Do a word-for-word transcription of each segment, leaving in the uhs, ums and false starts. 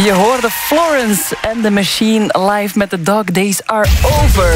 Je hoorde Florence and the Machine live met The Dog Days Are Over.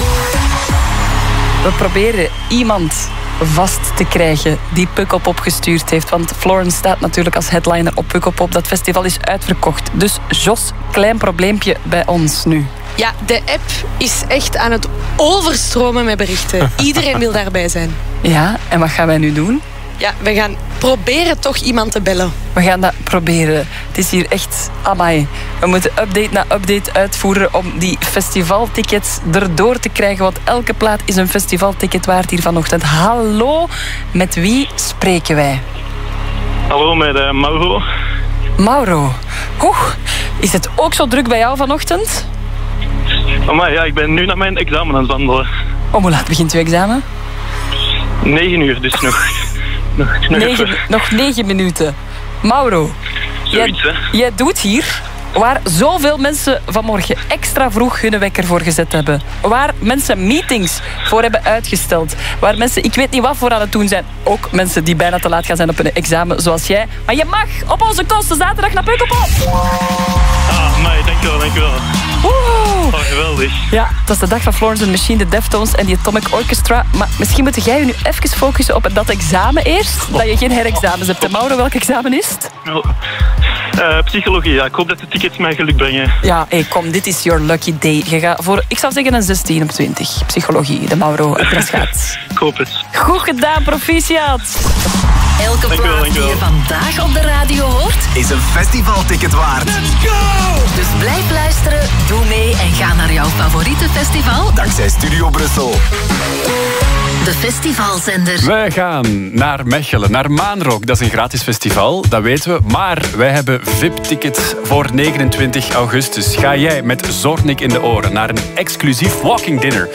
We proberen iemand vast te krijgen die Pukkelpop gestuurd heeft. Want Florence staat natuurlijk als headliner op Pukkelpop. Dat festival is uitverkocht. Dus Jos, klein probleempje bij ons nu. Ja, de app is echt aan het overstromen met berichten. Iedereen wil daarbij zijn. Ja, en wat gaan wij nu doen? Ja, we gaan proberen toch iemand te bellen. We gaan dat proberen. Het is hier echt amai. We moeten update na update uitvoeren om die festivaltickets erdoor te krijgen. Want elke plaat is een festivalticket waard hier vanochtend. Hallo, met wie spreken wij? Hallo, met uh, Mauro. Mauro. Oeh, is het ook zo druk bij jou vanochtend? Amai, ja, ik ben nu naar mijn examen aan het wandelen. Om hoe laat begint uw examen? Negen uur, dus nog... nog, nog, negen, nog negen minuten. Mauro, Zoiets, jij, hè? jij doet hier waar zoveel mensen vanmorgen extra vroeg hun wekker voor gezet hebben. Waar mensen meetings voor hebben uitgesteld. Waar mensen, ik weet niet wat voor aan het doen zijn. Ook mensen die bijna te laat gaan zijn op een examen, zoals jij. Maar je mag op onze kosten zaterdag naar Pukkelpop. Ah, amai, dankjewel, dankjewel. Oeh. Oh, geweldig. Ja, dat is de dag van Florence and the Machine, de Deftones en die Atomic Orchestra. Maar misschien moet jij je nu even focussen op dat examen eerst. Dat je geen herexamens hebt. En Mauro, welk examen is het? Oh. Uh, psychologie, ja. Ik hoop dat de tickets mij geluk brengen. Ja, hey, kom, dit is your lucky day. Je gaat voor, ik zou zeggen, een zestien op twintig. Psychologie, de Mauro gaat. Ik hoop het. Goed gedaan, proficiat. Elke Dankjewel, plaat die je dankjewel. vandaag op de radio hoort, is een festivalticket waard. Let's go! dus blijf luisteren, doe mee en ga naar jouw favoriete festival. Dankzij Studio Brussel. De festivalzender. Wij gaan naar Mechelen, naar Maanrock. Dat is een gratis festival, dat weten we. Maar wij hebben V I P-tickets voor negenentwintig augustus. Ga jij met Zornik in de oren naar een exclusief walking dinner